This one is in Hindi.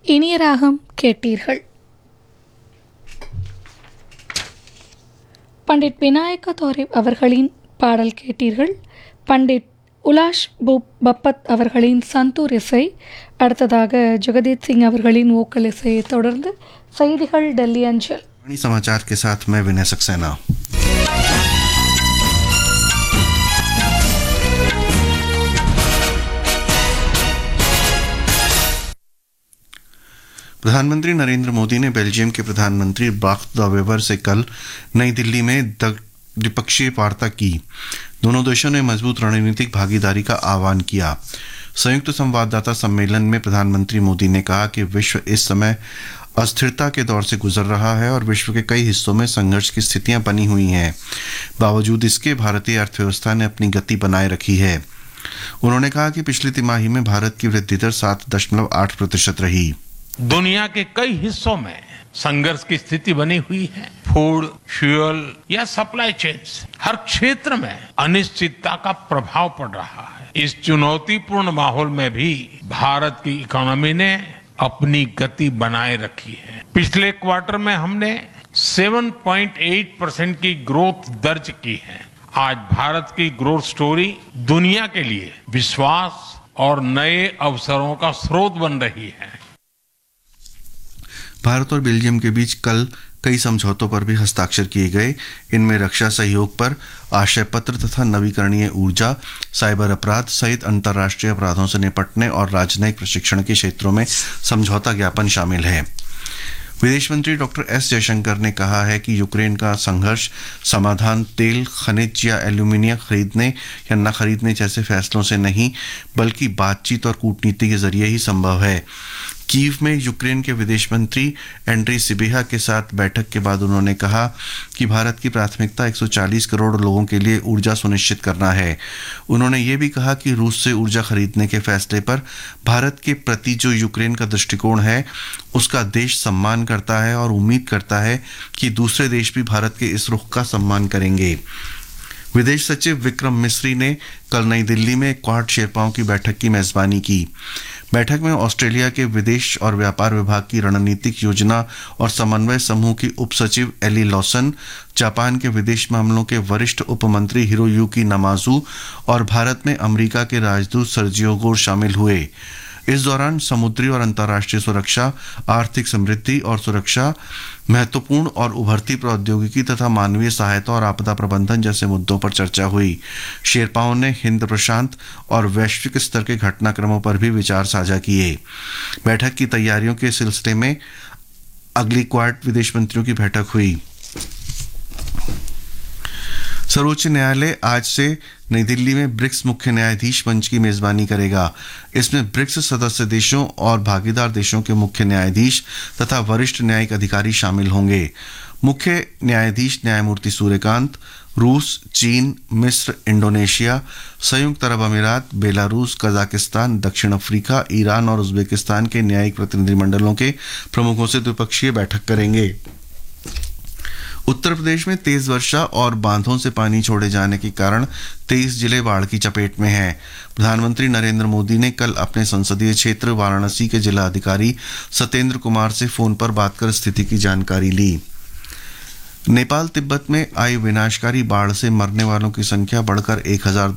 இனிய ராகம் கேட்டீர்கள். பண்டிட் விநாயக தோரே அவர்களின் பாடல் கேட்டீர்கள். பண்டிட் உலாஷ் பப்பத் அவர்களின் சந்தூர் இசை, அடுத்ததாக ஜெகதீத் சிங் அவர்களின் வோக்கல் இசையை தொடர்ந்து செய்திகள் டெல்லி அஞ்சல். समाचार के साथ मैं विनय सक्सेना. प्रधानमंत्री नरेंद्र मोदी ने बेल्जियम के प्रधानमंत्री बार्ट द वेवर से कल नई दिल्ली में द्विपक्षीय वार्ता की. दोनों देशों ने मजबूत रणनीतिक भागीदारी का आह्वान किया. संयुक्त संवाददाता सम्मेलन में प्रधानमंत्री मोदी ने कहा कि विश्व इस समय अस्थिरता के दौर से गुजर रहा है और विश्व के कई हिस्सों में संघर्ष की स्थितियां बनी हुई हैं. बावजूद इसके भारतीय अर्थव्यवस्था ने अपनी गति बनाए रखी है. उन्होंने कहा कि पिछली तिमाही में भारत की वृद्धि दर 7.8% रही. दुनिया के कई हिस्सों में संघर्ष की स्थिति बनी हुई है. फूड, फ्यूल या सप्लाई चेन्स, हर क्षेत्र में अनिश्चितता का प्रभाव पड़ रहा है. इस चुनौतीपूर्ण माहौल में भी भारत की इकोनॉमी ने अपनी गति बनाए रखी है. पिछले क्वार्टर में हमने 7.8% की ग्रोथ दर्ज की है. आज भारत की ग्रोथ स्टोरी दुनिया के लिए विश्वास और नए अवसरों का स्रोत बन रही है. भारत और बेल्जियम के बीच कल कई समझौतों पर भी हस्ताक्षर किए गए. इनमें रक्षा सहयोग पर आशय पत्र तथा नवीकरणीय ऊर्जा, साइबर अपराध सहित अंतर्राष्ट्रीय अपराधों से निपटने और राजनयिक प्रशिक्षण के क्षेत्रों में समझौता ज्ञापन शामिल है. विदेश मंत्री डॉक्टर एस जयशंकर ने कहा है कि यूक्रेन का संघर्ष समाधान तेल, खनिज या एल्यूमिनियम खरीदने या न खरीदने जैसे फैसलों से नहीं, बल्कि बातचीत और कूटनीति के जरिए ही संभव है. कीव में यूक्रेन के विदेश मंत्री एंड्री सिबिहा के साथ बैठक के बाद उन्होंने कहा कि भारत की प्राथमिकता 140 करोड़ लोगों के लिए ऊर्जा सुनिश्चित करना है. उन्होंने ये भी कहा कि रूस से ऊर्जा खरीदने के फैसले पर भारत के प्रति जो यूक्रेन का दृष्टिकोण है उसका देश सम्मान करता है और उम्मीद करता है कि दूसरे देश भी भारत के इस रुख का सम्मान करेंगे. विदेश सचिव विक्रम मिस्री ने कल नई दिल्ली में क्वाड शेरपाओं की बैठक की मेजबानी की. बैठक में ऑस्ट्रेलिया के विदेश और व्यापार विभाग की रणनीतिक योजना और समन्वय समूह की उप सचिव एली लॉसन, जापान के विदेश मामलों के वरिष्ठ उपमंत्री हिरोयूकी नमाजू और भारत में अमेरिका के राजदूत सर्जियो गोर शामिल हुए. इस दौरान समुद्री और अंतर्राष्ट्रीय सुरक्षा, आर्थिक समृद्धि और सुरक्षा, महत्वपूर्ण और उभरती प्रौद्योगिकी तथा मानवीय सहायता और आपदा प्रबंधन जैसे मुद्दों पर चर्चा हुई. शेरपाओं ने हिंद प्रशांत और वैश्विक स्तर के घटनाक्रमों पर भी विचार साझा किए. बैठक की तैयारियों के सिलसिले में अगली क्वाड विदेश मंत्रियों की बैठक हुई. सर्वोच्च न्यायालय आज से नई दिल्ली में ब्रिक्स मुख्य न्यायाधीश मंच की मेजबानी करेगा. इसमें ब्रिक्स सदस्य देशों और भागीदार देशों के मुख्य न्यायाधीश तथा वरिष्ठ न्यायिक अधिकारी शामिल होंगे. मुख्य न्यायाधीश न्यायमूर्ति सूर्यकांत रूस, चीन, मिस्र, इंडोनेशिया, संयुक्त अरब अमीरात, बेलारूस, कजाकिस्तान, दक्षिण अफ्रीका, ईरान और उज्बेकिस्तान के न्यायिक प्रतिनिधिमंडलों के प्रमुखों से द्विपक्षीय बैठक करेंगे. उत्तर प्रदेश में तेज वर्षा और बांधों से पानी छोड़े जाने के कारण 23 जिले बाढ़ की चपेट में हैं. प्रधानमंत्री नरेंद्र मोदी ने कल अपने संसदीय क्षेत्र वाराणसी के जिला अधिकारी सत्येंद्र कुमार से फोन पर बात कर स्थिति की जानकारी ली. नेपाल तिब्बत में आई विनाशकारी बाढ़ से मरने वालों की संख्या बढ़कर 1000